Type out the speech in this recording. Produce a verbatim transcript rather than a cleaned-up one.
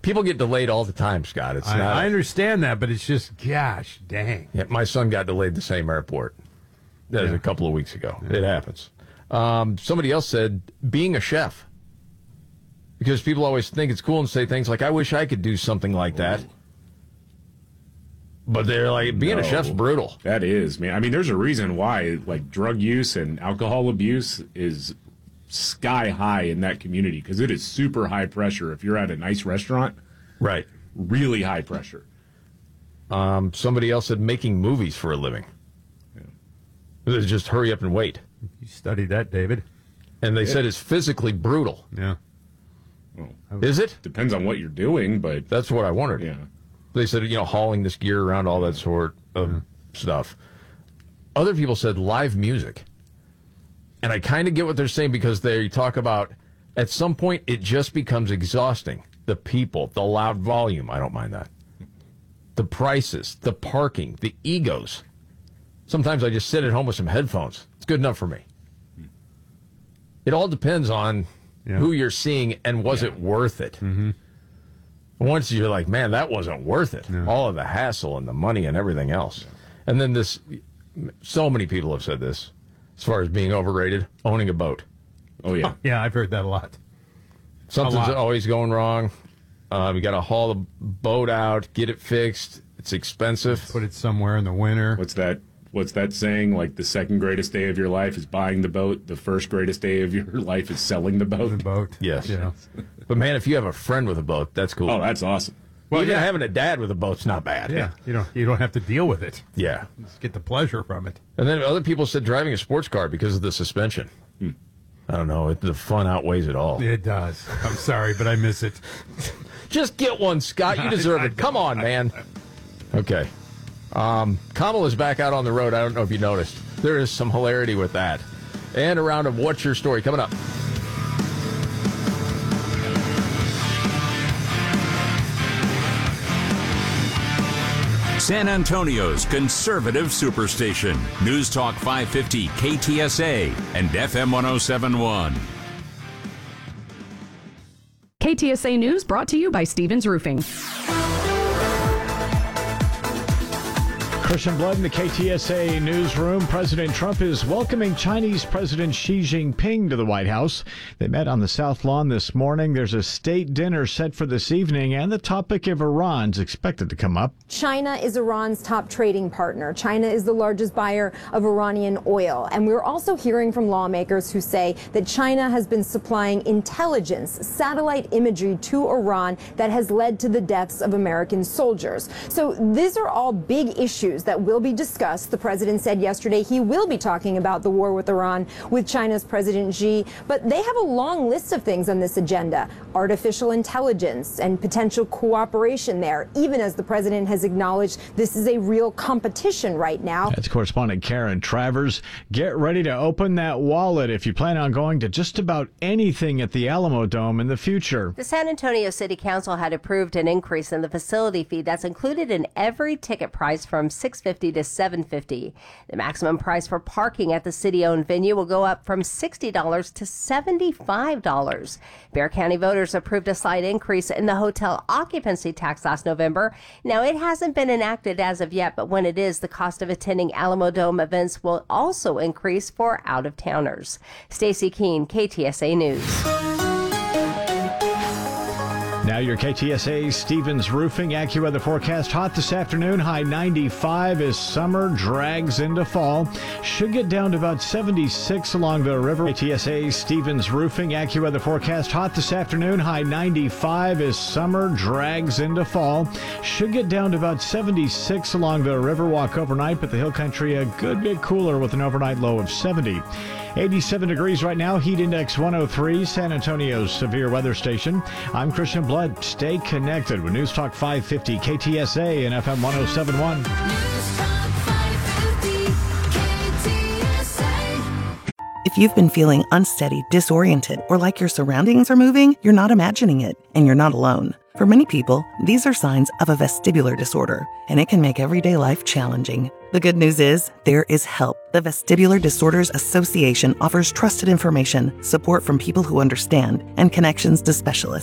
People get delayed all the time, Scott. It's I, not. I understand that, but it's just, gosh, dang. Yeah, my son got delayed the same airport. That was Yeah. a couple of weeks ago. Yeah. It happens. Um, somebody else said being a chef. Because people always think it's cool and say things like, I wish I could do something like that. But they're like, being No, a chef's brutal. That is, man. I mean, there's a reason why, like, drug use and alcohol abuse is sky high in that community because it is super high pressure. If you're at a nice restaurant, right, really high pressure. Um, somebody else said making movies for a living. Yeah. It's just hurry up and wait. You studied that, David. And they yeah. said it's physically brutal. Yeah. Well, is it? Depends on what you're doing, but that's what I wondered. Yeah. They said, you know, hauling this gear around, all that sort of yeah. stuff. Other people said live music. And I kind of get what they're saying because they talk about at some point it just becomes exhausting. The people, the loud volume, I don't mind that. The prices, the parking, the egos. Sometimes I just sit at home with some headphones. It's good enough for me. It all depends on yeah. who you're seeing and was yeah. it worth it. Mm-hmm. Once you're like, man, that wasn't worth it. Yeah. All of the hassle and the money and everything else. Yeah. And then this, so many people have said this, as far as being overrated, owning a boat. Oh, yeah. Yeah, I've heard that a lot. Something's a lot. always going wrong. Uh, we got to haul the boat out, get it fixed. It's expensive. Put it somewhere in the winter. What's that? What's that saying? Like the second greatest day of your life is buying the boat. The first greatest day of your life is selling the boat. The boat. Yes. Yeah. But man, if you have a friend with a boat, that's cool. Oh, that's awesome. Well, even yeah. having a dad with a boat's not bad. Yeah. You don't. You don't have to deal with it. Yeah. Just get the pleasure from it. And then other people said driving a sports car because of the suspension. Hmm. I don't know. It, the fun outweighs it all. It does. I'm sorry, but I miss it. Just get one, Scott. You deserve it. Come on, man. Okay. Um, Kamala's back out on the road. I don't know if you noticed. There is some hilarity with that. And a round of What's Your Story coming up. San Antonio's conservative superstation. News Talk five fifty K T S A and F M one oh seven point one. K T S A News brought to you by Stevens Roofing. Christian Blood in the K T S A newsroom. President Trump is welcoming Chinese President Xi Jinping to the White House. They met on the South Lawn this morning. There's a state dinner set for this evening, and the topic of Iran's expected to come up. China is Iran's top trading partner. China is the largest buyer of Iranian oil. And we're also hearing from lawmakers who say that China has been supplying intelligence, satellite imagery to Iran that has led to the deaths of American soldiers. So these are all big issues that will be discussed. The president said yesterday he will be talking about the war with Iran with China's President Xi, but they have a long list of things on this agenda. Artificial intelligence and potential cooperation there, even as the president has acknowledged this is a real competition right now. That's correspondent Karen Travers. Get ready to open that wallet if you plan on going to just about anything at the Alamo Dome in the future. The San Antonio City Council had approved an increase in the facility fee that's included in every ticket price from six dollars and fifty cents to seven dollars and fifty cents. The maximum price for parking at the city-owned venue will go up from sixty dollars to seventy-five dollars. Bexar County voters approved a slight increase in the hotel occupancy tax last November. Now, it hasn't been enacted as of yet, but when it is, the cost of attending Alamo Dome events will also increase for out-of-towners. Stacey Keene, K T S A News. Now your K T S A Stevens Roofing AccuWeather forecast. Hot this afternoon, high ninety-five as summer drags into fall. Should get down to about seventy-six along the river. K T S A Stevens Roofing AccuWeather forecast. Hot this afternoon, high ninety-five as summer drags into fall. Should get down to about seventy-six along the Riverwalk overnight, but the hill country a good bit cooler with an overnight low of seventy. eighty-seven degrees right now, heat index one oh three, San Antonio's severe weather station. I'm Christian Blood. Stay connected with News Talk five fifty K T S A and F M one oh seven point one. News Talk five fifty K T S A. If you've been feeling unsteady, disoriented, or like your surroundings are moving, you're not imagining it, and you're not alone. For many people, these are signs of a vestibular disorder, and it can make everyday life challenging. The good news is, there is help. The Vestibular Disorders Association offers trusted information, support from people who understand, and connections to specialists.